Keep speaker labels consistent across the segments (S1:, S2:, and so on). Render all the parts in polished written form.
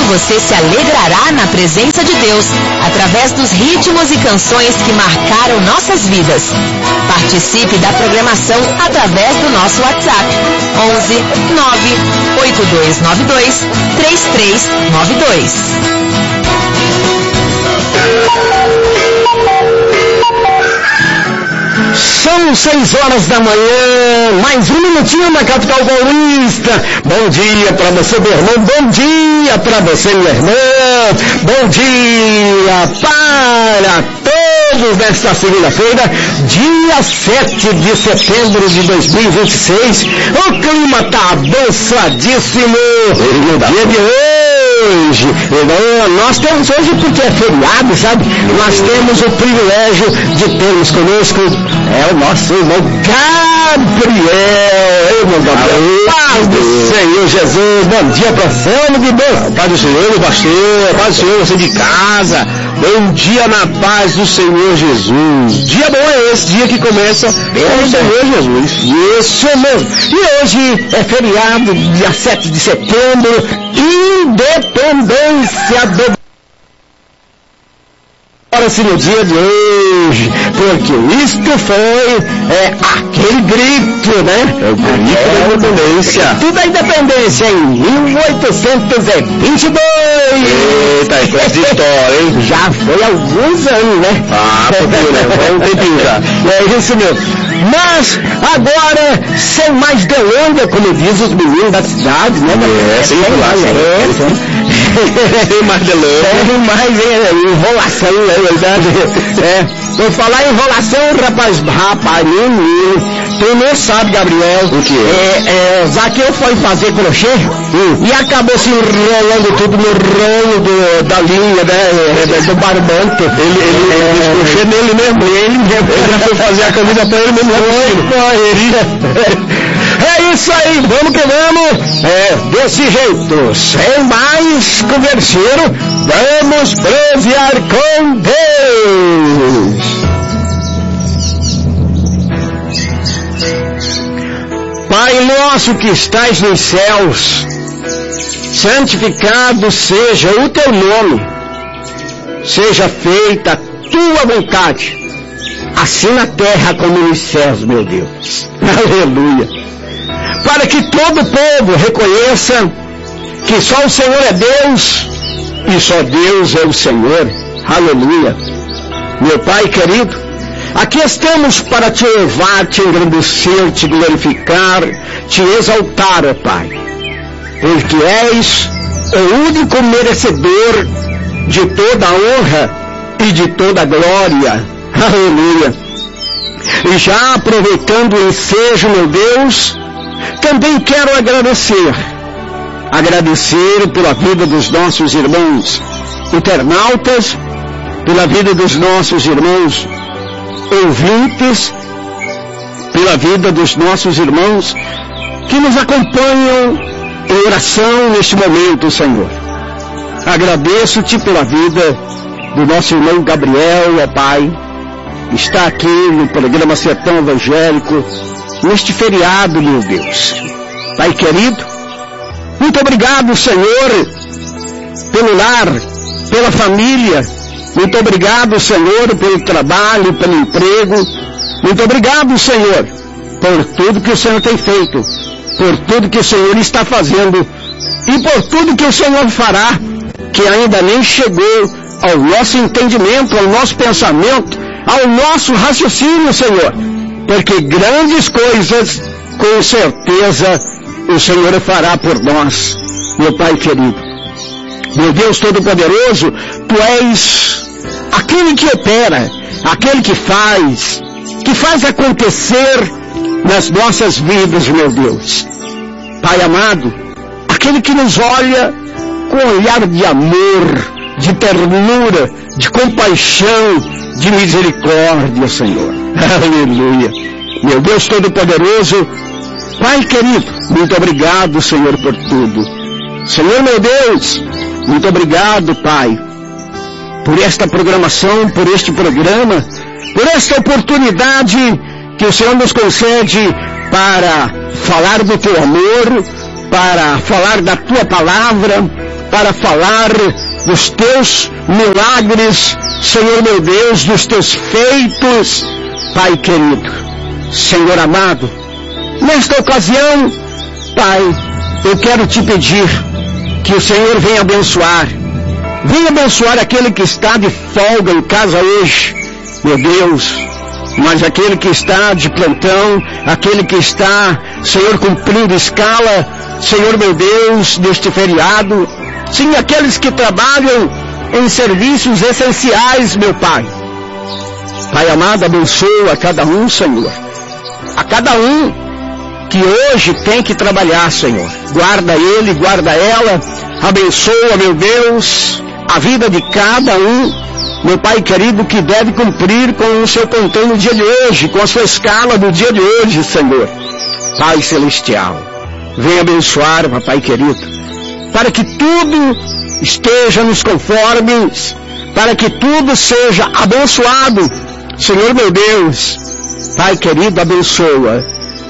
S1: você se alegrará na presença de Deus, através dos ritmos e canções que marcaram nossas vidas. Participe da programação através do nosso WhatsApp, 11 9 8292 3392.
S2: São 6 horas da manhã, mais um minutinho na capital paulista. Bom dia para você, meu irmão, bom dia para você, minha irmã, bom dia para todos nesta segunda-feira, dia 7 de setembro de 2026. O clima tá abençoadíssimo no dia de hoje. Nós temos hoje, porque é feriado, sabe? Nós temos o privilégio de termos conosco o nosso irmão Gabriel. Paz do Senhor Jesus. Bom dia pra você, de Deus.
S3: Paz do Senhor, meu pastor. Paz do Senhor, você de casa. Bom dia na paz do Senhor Jesus. Dia bom é esse, dia que começa com o Senhor Jesus.
S2: Isso mesmo. E hoje é feriado, dia 7 de setembro, independência do no dia de hoje, porque isto foi aquele grito, né?
S3: É o grito da independência.
S2: Tudo a independência em 1822.
S3: Eita, é coisa de história, hein?
S2: Já foi há alguns anos, né?
S3: Foi um tempinho já.
S2: É isso mesmo. Mas agora, sem mais delonga, como diz os meninos da cidade, né?
S3: Sem mais delonga.
S2: Sem mais enrolação, né? Verdade. Vou falar em enrolação, rapaz, menino. Tu não sabe, Gabriel.
S3: O que
S2: Zaqueu foi fazer crochê e acabou se enrolando tudo no rolo da linha, né? Do barbante.
S3: Ele fez crochê nele mesmo. Ele já foi fazer a camisa pra ele mesmo.
S2: É isso aí, vamos que vamos. Desse jeito, sem mais converseiro, vamos prosear com Deus. Pai nosso que estais nos céus, santificado seja o teu nome, seja feita a tua vontade, assim na terra como nos céus, meu Deus. Aleluia. Para que todo o povo reconheça que só o Senhor é Deus e só Deus é o Senhor. Aleluia. Meu Pai querido, aqui estamos para te louvar, te engrandecer, te glorificar, te exaltar, ó Pai, porque és o único merecedor de toda a honra e de toda a glória. Aleluia. E já aproveitando o ensejo, meu Deus, também quero agradecer pela vida dos nossos irmãos internautas, pela vida dos nossos irmãos ouvintes, pela vida dos nossos irmãos que nos acompanham em oração neste momento, Senhor. Agradeço-te pela vida do nosso irmão Gabriel, ó Pai, que está aqui no programa Sertão Evangélico, neste feriado, meu Deus. Pai querido, muito obrigado, Senhor, pelo lar, pela família. Muito obrigado, Senhor, pelo trabalho, pelo emprego. Muito obrigado, Senhor, por tudo que o Senhor tem feito, por tudo que o Senhor está fazendo e por tudo que o Senhor fará, que ainda nem chegou ao nosso entendimento, ao nosso pensamento, ao nosso raciocínio, Senhor, porque grandes coisas, com certeza, o Senhor fará por nós, meu Pai querido. Meu Deus Todo-Poderoso, Tu és aquele que opera, aquele que faz acontecer nas nossas vidas, meu Deus. Pai amado, aquele que nos olha com um olhar de amor, de ternura, de compaixão, de misericórdia, Senhor. Aleluia. Meu Deus Todo-Poderoso, Pai querido, muito obrigado, Senhor, por tudo. Senhor, meu Deus, muito obrigado, Pai, por esta programação, por este programa, por esta oportunidade que o Senhor nos concede para falar do Teu amor, para falar da Tua palavra, para falar dos teus milagres, Senhor meu Deus, dos teus feitos, Pai querido. Senhor amado, nesta ocasião, Pai, eu quero te pedir que o Senhor venha abençoar aquele que está de folga em casa hoje, meu Deus, mas aquele que está de plantão, aquele que está, Senhor, cumprindo escala, Senhor meu Deus, deste feriado, sim, aqueles que trabalham em serviços essenciais, meu Pai. Pai amado, abençoa a cada um, Senhor, a cada um que hoje tem que trabalhar, Senhor. Guarda ele, guarda ela, abençoa, meu Deus, a vida de cada um, meu Pai querido, que deve cumprir com o seu plantão no dia de hoje, com a sua escala do dia de hoje, Senhor. Pai celestial, venha abençoar, Pai querido, para que tudo esteja nos conformes, para que tudo seja abençoado, Senhor meu Deus. Pai querido, abençoa,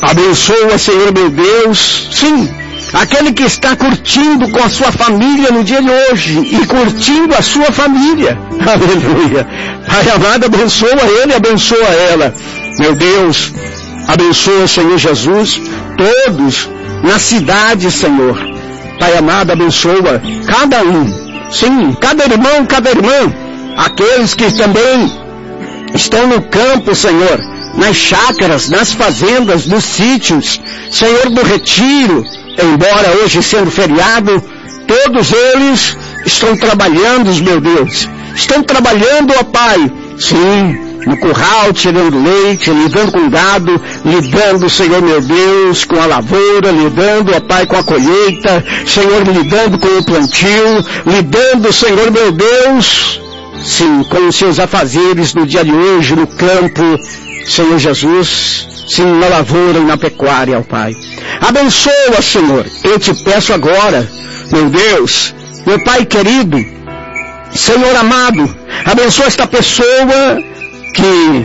S2: Senhor meu Deus, sim, aquele que está curtindo com a sua família no dia de hoje e curtindo a sua família, aleluia. Pai amado, abençoa ele, abençoa ela, meu Deus, abençoa, Senhor Jesus, todos na cidade, Senhor. Pai amado, abençoa cada um, sim, cada irmão, cada irmã, aqueles que também estão no campo, Senhor, nas chácaras, nas fazendas, nos sítios, Senhor, do retiro, embora hoje sendo feriado, todos eles estão trabalhando, meu Deus, estão trabalhando, ó Pai, sim, no curral, tirando leite, lidando com gado, lidando, Senhor meu Deus, com a lavoura, lidando, ó Pai, com a colheita, Senhor, lidando com o plantio, lidando, Senhor meu Deus, sim, com os seus afazeres no dia de hoje, no campo, Senhor Jesus, sim, na lavoura e na pecuária, ó Pai. Abençoa, Senhor, eu te peço agora, meu Deus, meu Pai querido, Senhor amado, abençoa esta pessoa que,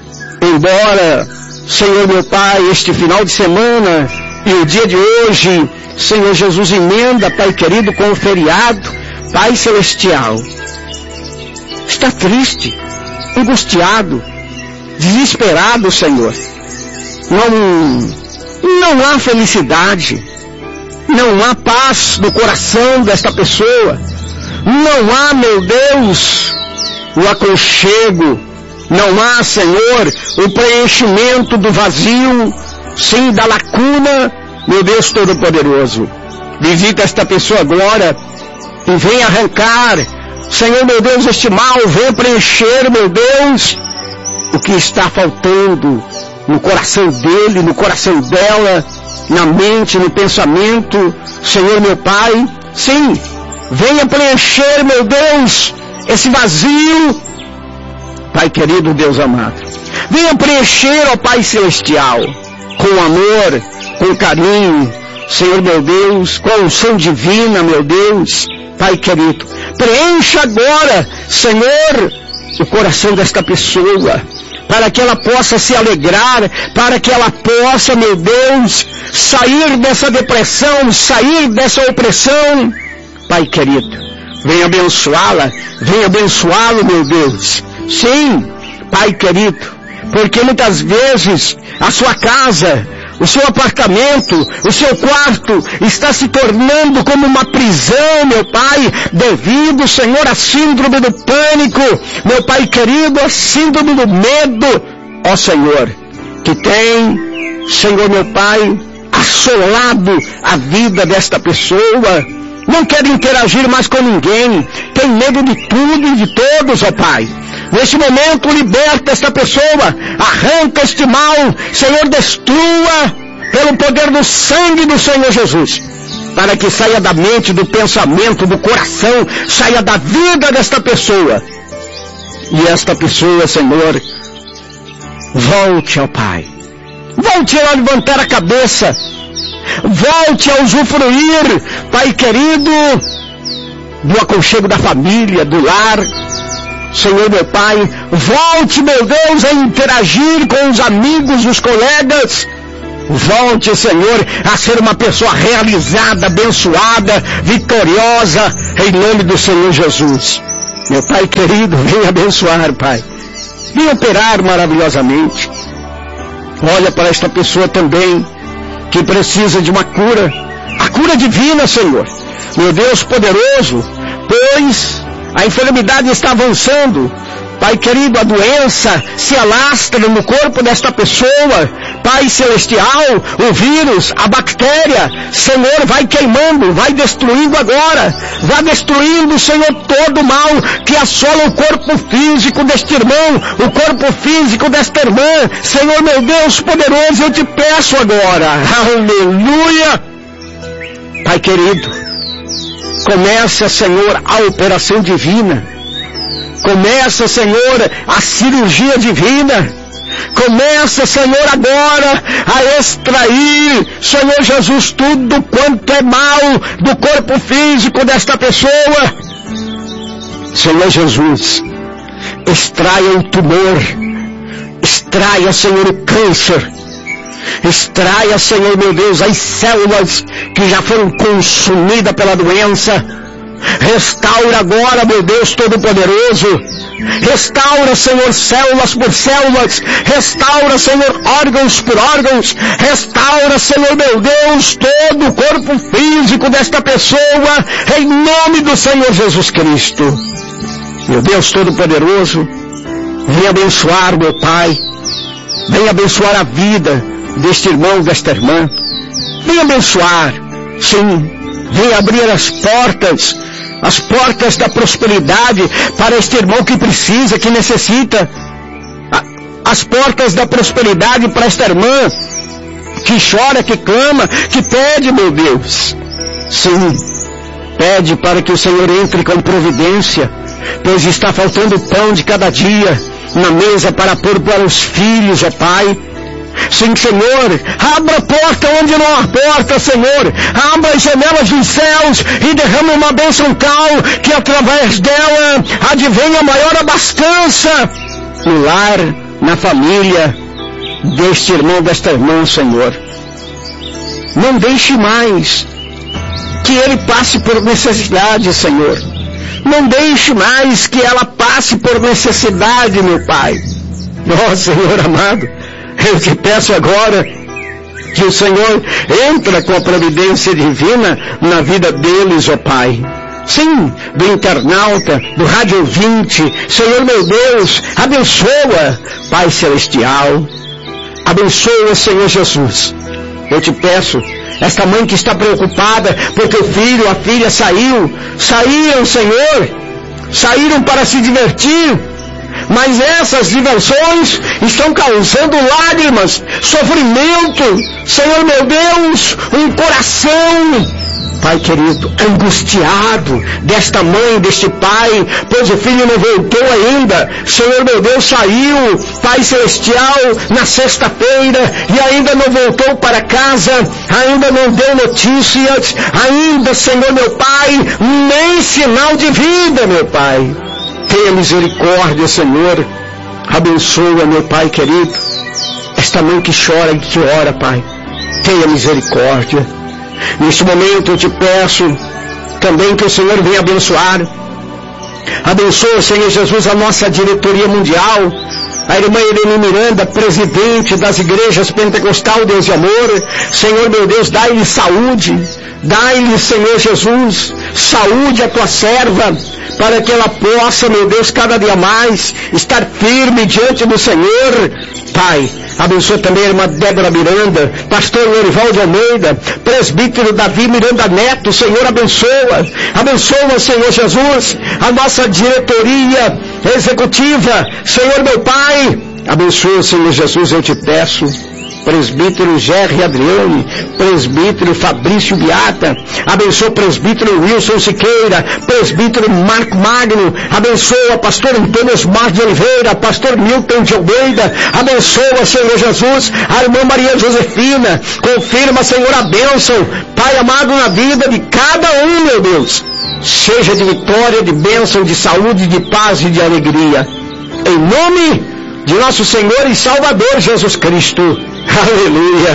S2: embora, Senhor meu Pai, este final de semana e o dia de hoje, Senhor Jesus, emenda, Pai querido, com o feriado, Pai celestial, está triste, angustiado, desesperado, Senhor. Não há felicidade, não há paz no coração desta pessoa, não há, meu Deus, o aconchego, não há, Senhor, o preenchimento do vazio, sim, da lacuna, meu Deus Todo-Poderoso. Visita esta pessoa agora e vem arrancar, Senhor meu Deus, este mal, vem preencher, meu Deus, o que está faltando no coração dele, no coração dela, na mente, no pensamento, Senhor meu Pai, sim, venha preencher, meu Deus, esse vazio, Pai querido, Deus amado, venha preencher, ó Pai celestial, com amor, com carinho, Senhor meu Deus, com a unção divina, meu Deus, Pai querido, preencha agora, Senhor, o coração desta pessoa, para que ela possa se alegrar, para que ela possa, meu Deus, sair dessa depressão, sair dessa opressão. Pai querido, venha abençoá-la, venha abençoá-lo, meu Deus. Sim, Pai querido, porque muitas vezes a sua casa, o seu apartamento, o seu quarto está se tornando como uma prisão, meu Pai, devido, Senhor, à síndrome do pânico, meu Pai querido, à síndrome do medo, ó Senhor, que tem, Senhor, meu Pai, assolado a vida desta pessoa, não quer interagir mais com ninguém, tem medo de tudo e de todos, ó Pai. Neste momento, liberta esta pessoa, arranca este mal, Senhor, destrua pelo poder do sangue do Senhor Jesus, para que saia da mente, do pensamento, do coração, saia da vida desta pessoa. E esta pessoa, Senhor, volte ao Pai, volte a levantar a cabeça, volte a usufruir, Pai querido, do aconchego da família, do lar, Senhor meu Pai, volte, meu Deus, a interagir com os amigos, os colegas, Volte, Senhor, a ser uma pessoa realizada, abençoada, vitoriosa, em nome do Senhor Jesus. Meu Pai querido, venha abençoar, Pai. Venha operar maravilhosamente. Olha para esta pessoa também, que precisa de uma cura. A cura divina, Senhor. Meu Deus poderoso, pois a enfermidade está avançando. Pai querido, a doença se alastra no corpo desta pessoa. Pai celestial, o vírus, a bactéria, Senhor, vai queimando, vai destruindo agora. Vai destruindo, Senhor, todo o mal que assola o corpo físico deste irmão, o corpo físico desta irmã. Senhor, meu Deus poderoso, eu te peço agora. Aleluia! Pai querido, começa, Senhor, a operação divina. Começa, Senhor, a cirurgia divina. Começa, Senhor, agora a extrair, Senhor Jesus, tudo quanto é mal do corpo físico desta pessoa. Senhor Jesus, extraia o tumor, extraia, Senhor, o câncer, extraia, Senhor, meu Deus, as células que já foram consumidas pela doença. Restaura agora, meu Deus Todo-Poderoso. Restaura, Senhor, células por células. Restaura, Senhor, órgãos por órgãos. Restaura, Senhor, meu Deus, todo o corpo físico desta pessoa, em nome do Senhor Jesus Cristo. Meu Deus Todo-Poderoso, venha abençoar, meu Pai. Venha abençoar a vida deste irmão, desta irmã. Venha abençoar, sim. Venha abrir as portas da prosperidade para este irmão que precisa, que necessita. As portas da prosperidade para esta irmã que chora, que clama, que pede, meu Deus. Sim, pede para que o Senhor entre com providência, pois está faltando o pão de cada dia na mesa para pôr para os filhos, ó Pai. Sim, Senhor, abra a porta onde não há porta, Senhor. Abra as janelas dos céus e derrama uma bênção tal que através dela advenha maior abastança no lar, na família deste irmão, desta irmã, Senhor. Não deixe mais que ele passe por necessidade, Senhor. Não deixe mais que ela passe por necessidade, meu Pai. Ó, Senhor amado, eu te peço agora que o Senhor entra com a providência divina na vida deles, ó Pai. Sim, do internauta, do rádio ouvinte, Senhor meu Deus, abençoa, Pai Celestial. Abençoa, Senhor Jesus. Eu te peço, esta mãe que está preocupada porque o filho, a filha saíram, Senhor, saíram para se divertir. Mas essas diversões estão causando lágrimas, sofrimento, Senhor meu Deus, um coração, Pai querido, angustiado desta mãe, deste pai, pois o filho não voltou ainda. Senhor meu Deus, saiu, Pai Celestial, na sexta-feira e ainda não voltou para casa, ainda não deu notícias, ainda, Senhor meu Pai, nem sinal de vida, meu Pai. Tenha misericórdia, Senhor. Abençoa, meu Pai querido, esta mãe que chora e que ora, Pai. Tenha misericórdia. Neste momento eu te peço também que o Senhor venha abençoar. Abençoa, Senhor Jesus, a nossa diretoria mundial, a irmã Irene Miranda, presidente das igrejas pentecostal, Deus de amor. Senhor meu Deus, dai-lhe saúde, dai-lhe, Senhor Jesus, saúde à tua serva, para que ela possa, meu Deus, cada dia mais estar firme diante do Senhor. Pai, abençoa também a irmã Débora Miranda, pastor Lorival de Almeida, presbítero Davi Miranda Neto. Senhor, abençoa, abençoa, Senhor Jesus, a nossa diretoria executiva. Senhor meu Pai, abençoa, Senhor Jesus, eu te peço. Presbítero Gerry Adriane, presbítero Fabrício Beata, abençoa o presbítero Wilson Siqueira, presbítero Marco Magno, abençoa pastor Antônio Osmar de Oliveira, pastor Milton de Almeida, abençoa, Senhor Jesus, a irmã Maria Josefina, confirma, Senhor, a bênção, Pai amado, na vida de cada um, meu Deus, seja de vitória, de bênção, de saúde, de paz e de alegria, em nome de nosso Senhor e Salvador Jesus Cristo. Aleluia.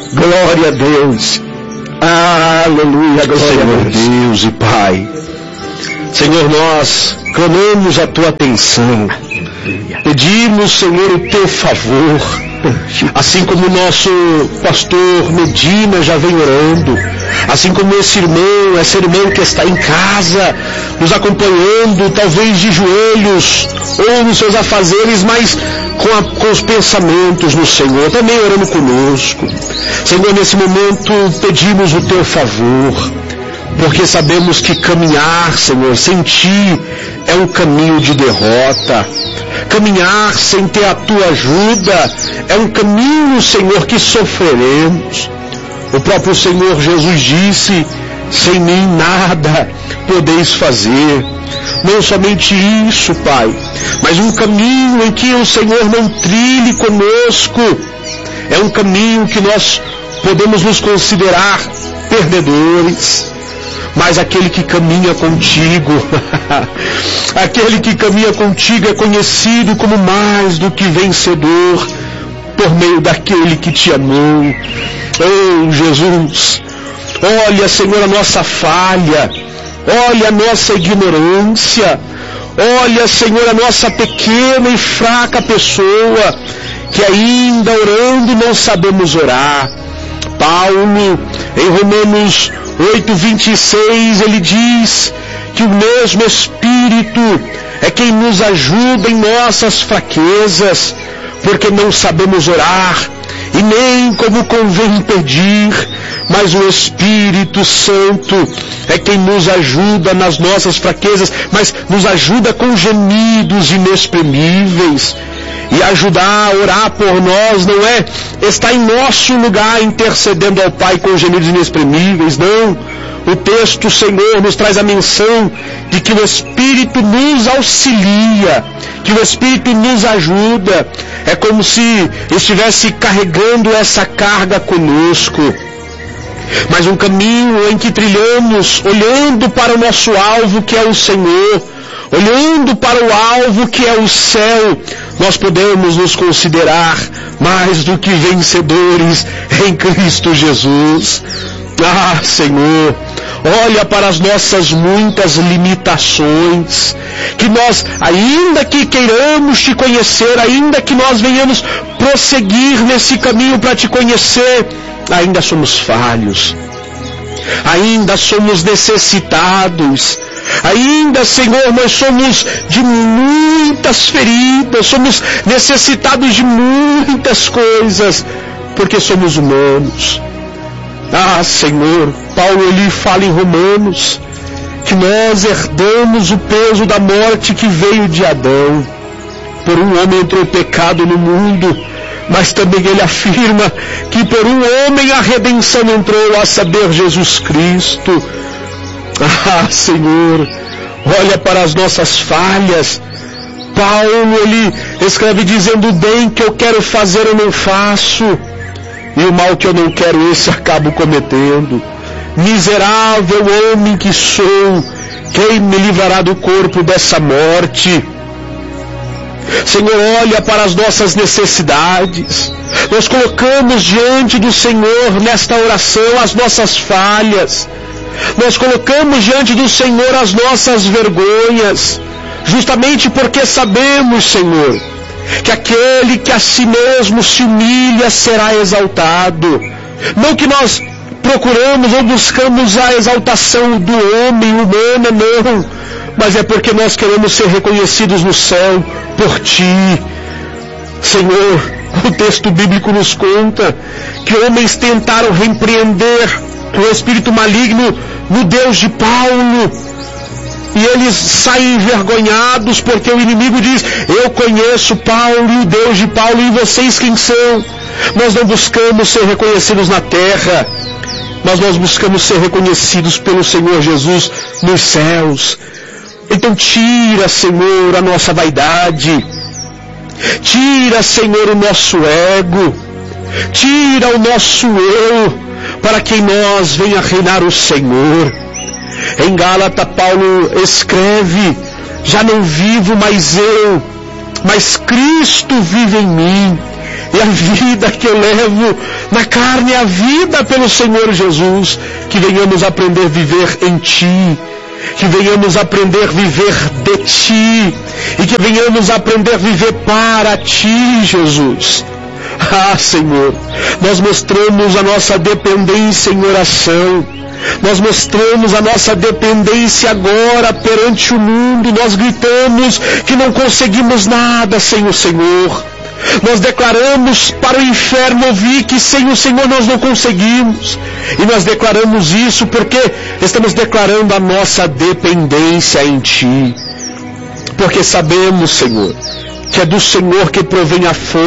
S2: Glória a Deus. Aleluia, glória
S3: Senhor
S2: a Deus.
S3: Deus e Pai, Senhor, nós clamamos a Tua atenção, pedimos, Senhor, o Teu favor, assim como o nosso pastor Medina já vem orando, assim como esse irmão, essa irmã que está em casa, nos acompanhando, talvez de joelhos, ou nos seus afazeres, mas com os pensamentos no Senhor, também orando conosco. Senhor, nesse momento pedimos o Teu favor, porque sabemos que caminhar, Senhor, sem Ti é um caminho de derrota. Caminhar sem ter a Tua ajuda é um caminho, Senhor, que sofreremos. O próprio Senhor Jesus disse: sem mim nada podeis fazer. Não somente isso, Pai, mas um caminho em que o Senhor não trilhe conosco. É um caminho que nós podemos nos considerar perdedores. Mas aquele que caminha contigo, aquele que caminha contigo é conhecido como mais do que vencedor, por meio daquele que te amou. Oh, Jesus, olha, Senhor, a nossa falha, olha a nossa ignorância, olha, Senhor, a nossa pequena e fraca pessoa, que ainda orando não sabemos orar. Paulo, em Romanos 8:26, ele diz que o mesmo Espírito é quem nos ajuda em nossas fraquezas, porque não sabemos orar e nem como convém pedir, mas o Espírito Santo é quem nos ajuda nas nossas fraquezas, mas nos ajuda com gemidos inexprimíveis. E ajudar a orar por nós não é estar em nosso lugar intercedendo ao Pai com gemidos inexprimíveis, não. O texto, Senhor, nos traz a menção de que o Espírito nos auxilia, que o Espírito nos ajuda. É como se estivesse carregando essa carga conosco. Mas um caminho em que trilhamos olhando para o nosso alvo, que é o Senhor, olhando para o alvo que é o céu, nós podemos nos considerar mais do que vencedores em Cristo Jesus. Ah, Senhor, olha para as nossas muitas limitações, que nós, ainda que queiramos te conhecer, ainda que nós venhamos prosseguir nesse caminho para te conhecer, ainda somos falhos, ainda somos necessitados, ainda, Senhor, nós somos de muitas feridas, somos necessitados de muitas coisas, porque somos humanos. Ah, Senhor, Paulo ele fala em Romanos que nós herdamos o peso da morte que veio de Adão. Por um homem entrou o pecado no mundo, mas também ele afirma que por um homem a redenção entrou, a saber, Jesus Cristo. Ah, Senhor, olha para as nossas falhas. Paulo, ele escreve dizendo: o bem que eu quero fazer eu não faço, e o mal que eu não quero esse acabo cometendo. Miserável homem que sou, quem me livrará do corpo dessa morte? Senhor, olha para as nossas necessidades. Nós colocamos diante do Senhor nesta oração as nossas falhas. Nós colocamos diante do Senhor as nossas vergonhas, justamente porque sabemos, Senhor, que aquele que a si mesmo se humilha será exaltado. Não que nós procuramos ou buscamos a exaltação do homem humana, não, mas é porque nós queremos ser reconhecidos no céu por Ti. Senhor, o texto bíblico nos conta que homens tentaram repreender o espírito maligno no Deus de Paulo, e eles saem envergonhados porque o inimigo diz: eu conheço Paulo e o Deus de Paulo, e vocês quem são? Nós não buscamos ser reconhecidos na terra, mas nós buscamos ser reconhecidos pelo Senhor Jesus nos céus. Então tira, Senhor, a nossa vaidade, tira, Senhor, o nosso ego, tira o nosso eu, para que em nós venha reinar o Senhor. Em Gálatas, Paulo escreve: já não vivo mais eu, mas Cristo vive em mim. E a vida que eu levo na carne é a vida pelo Senhor Jesus. Que venhamos aprender a viver em Ti. Que venhamos aprender a viver de Ti. E que venhamos aprender a viver para Ti, Jesus. Ah, Senhor, nós mostramos a nossa dependência em oração. Nós mostramos a nossa dependência agora perante o mundo. Nós gritamos que não conseguimos nada sem o Senhor. Nós declaramos para o inferno ouvir que sem o Senhor nós não conseguimos. E nós declaramos isso porque estamos declarando a nossa dependência em Ti. Porque sabemos, Senhor, que é do Senhor que provém a força.